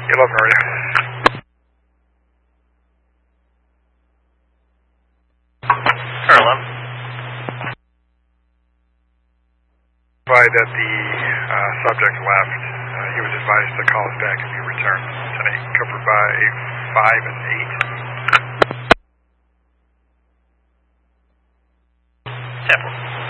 11, how are you? Carolyn. That the subject left. He was advised to call us back if he returned. Tonight, covered by 5 and 8. Temple.